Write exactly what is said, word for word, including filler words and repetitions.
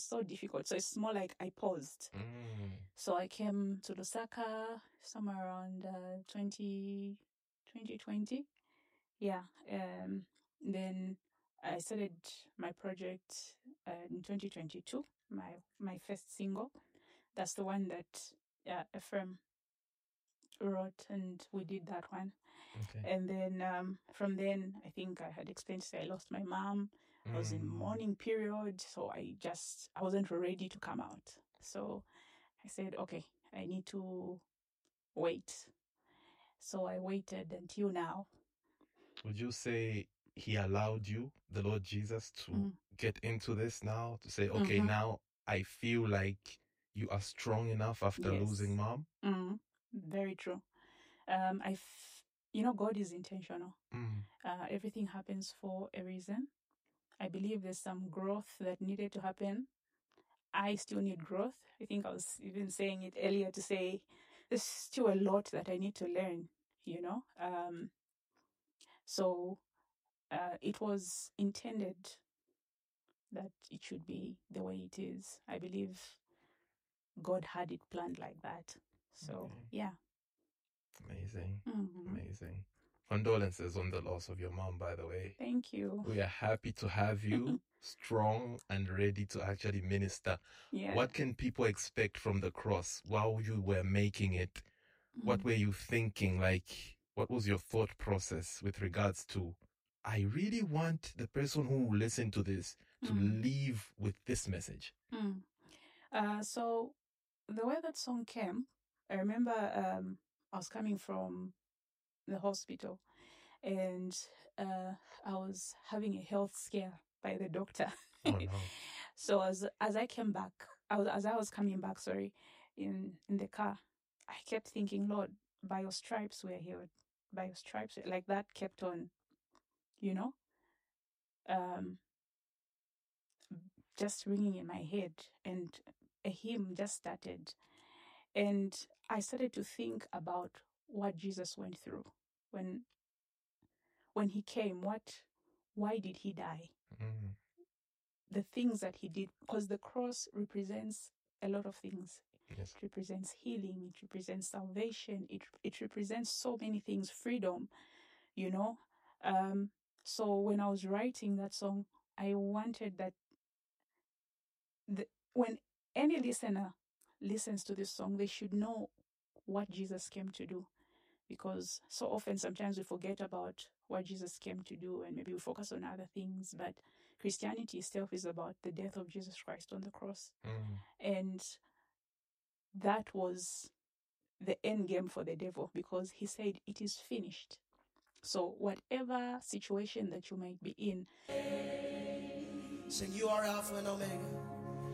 so difficult. So it's more like I paused. Mm. So I came to Lusaka somewhere around uh, twenty twenty. Yeah. Um, then I started my project uh, in twenty twenty-two, my, my first single. That's the one that uh, Ephraim wrote, and we did that one. Okay. And then um, from then, I think I had explained to say I lost my mom. I was in Mm. mourning period, so I just I wasn't ready to come out. So I said, okay, I need to wait. So I waited until now. Would you say he allowed you, the Lord Jesus, to Mm. get into this now? To say, okay, Mhm. now I feel like you are strong enough after Yes. losing mom? Mm. Very true. Um, I, f- you know, God is intentional. Mm. Uh, everything happens for a reason. I believe there's some growth that needed to happen. I still need growth. I think I was even saying it earlier to say there's still a lot that I need to learn, you know. Um, so uh, it was intended that it should be the way it is. I believe God had it planned like that. So, Okay. yeah. Amazing. Mm-hmm. Amazing. Condolences on the loss of your mom, by the way. Thank you. We are happy to have you strong and ready to actually minister. Yeah. What can people expect from the cross while you were making it? What were you thinking? Like, what was your thought process with regards to, I really want the person who will listen to this to Mm. leave with this message? Mm. Uh, so the way that song came, I remember um, I was coming from the hospital, and uh, I was having a health scare by the doctor. Oh no. So as as I came back, I was, as I was coming back, sorry, in in the car, I kept thinking, Lord, by your stripes we're healed. By your stripes, like that kept on, you know, um, just ringing in my head, and a hymn just started, and I started to think about what Jesus went through when when he came. What, why did he die? Mm. The things that he did, because the cross represents a lot of things. Yes. It represents healing, it represents salvation, it it represents so many things, freedom, you know. Um, so when I was writing that song, I wanted that the, when any listener listens to this song, they should know what Jesus came to do. Because so often, sometimes we forget about what Jesus came to do, and maybe we focus on other things. But Christianity itself is about the death of Jesus Christ on the cross. Mm. And that was the end game for the devil, because he said, it is finished. So whatever situation that you might be in, sing, you are Alpha and Omega.